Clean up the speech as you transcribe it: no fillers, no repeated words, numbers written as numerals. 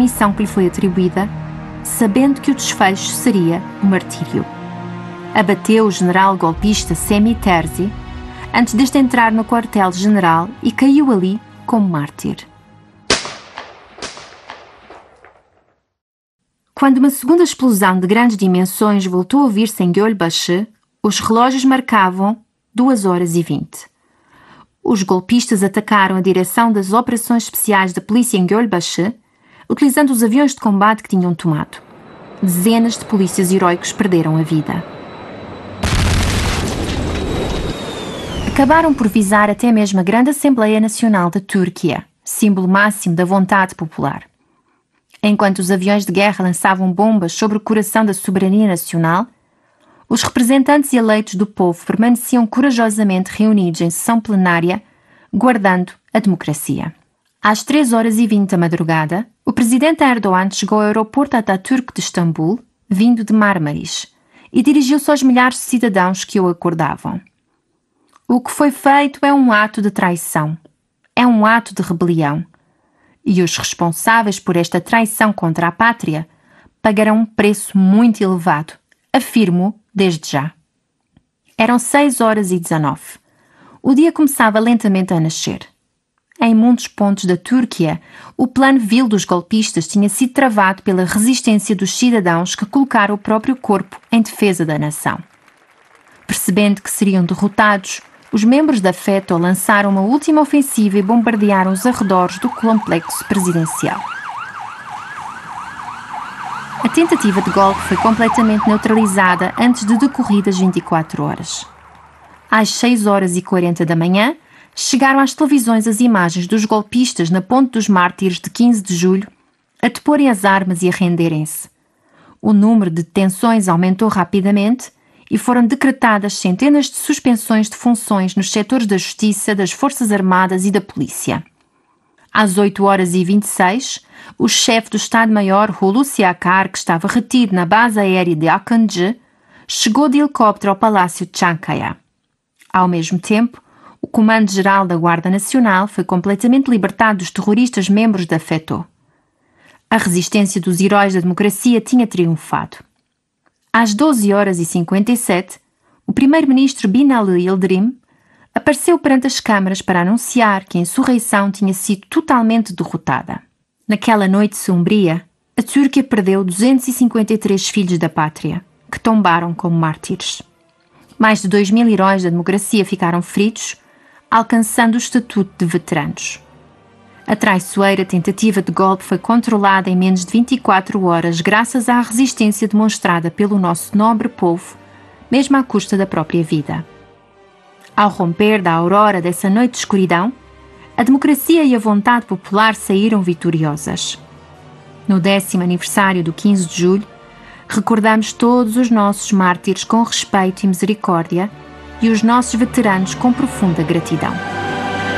missão que lhe foi atribuída, sabendo que o desfecho seria o martírio. Abateu o general golpista Semi Terzi antes deste entrar no quartel-general e caiu ali como mártir. Quando uma segunda explosão de grandes dimensões voltou a ouvir-se em Gölbaşı, os relógios marcavam 2h20. Os golpistas atacaram a direção das operações especiais da polícia em Gölbaşı, utilizando os aviões de combate que tinham tomado. Dezenas de polícias heroicos perderam a vida. Acabaram por visar até mesmo a Grande Assembleia Nacional da Turquia, símbolo máximo da vontade popular. Enquanto os aviões de guerra lançavam bombas sobre o coração da soberania nacional, os representantes eleitos do povo permaneciam corajosamente reunidos em sessão plenária, guardando a democracia. Às 3h20 da madrugada, o presidente Erdogan chegou ao aeroporto Atatürk de Istambul, vindo de Marmaris, e dirigiu-se aos milhares de cidadãos que o acordavam. O que foi feito é um ato de traição, é um ato de rebelião, e os responsáveis por esta traição contra a pátria pagarão um preço muito elevado, afirmo desde já. Eram 6h19. O dia começava lentamente a nascer. Em muitos pontos da Turquia, o plano vil dos golpistas tinha sido travado pela resistência dos cidadãos que colocaram o próprio corpo em defesa da nação. Percebendo que seriam derrotados, os membros da FETÖ lançaram uma última ofensiva e bombardearam os arredores do complexo presidencial. A tentativa de golpe foi completamente neutralizada antes de decorridas 24 horas. Às 6h40 da manhã, chegaram às televisões as imagens dos golpistas na Ponte dos Mártires de 15 de julho a deporem as armas e a renderem-se. O número de detenções aumentou rapidamente e foram decretadas centenas de suspensões de funções nos setores da Justiça, das Forças Armadas e da Polícia. Às 8h26, o chefe do Estado-Maior, Hulusi Akar, que estava retido na base aérea de Akıncı, chegou de helicóptero ao Palácio de Çankaya. Ao mesmo tempo, o Comando-Geral da Guarda Nacional foi completamente libertado dos terroristas membros da FETÖ. A resistência dos heróis da democracia tinha triunfado. Às 12h57, o primeiro-ministro Binali Yıldırım apareceu perante as câmaras para anunciar que a insurreição tinha sido totalmente derrotada. Naquela noite sombria, a Turquia perdeu 253 filhos da pátria, que tombaram como mártires. Mais de 2.000 heróis da democracia ficaram feridos, alcançando o estatuto de veteranos. A traiçoeira tentativa de golpe foi controlada em menos de 24 horas graças à resistência demonstrada pelo nosso nobre povo, mesmo à custa da própria vida. Ao romper da aurora dessa noite de escuridão, a democracia e a vontade popular saíram vitoriosas. No 10º aniversário do 15 de julho, recordamos todos os nossos mártires com respeito e misericórdia e os nossos veteranos com profunda gratidão.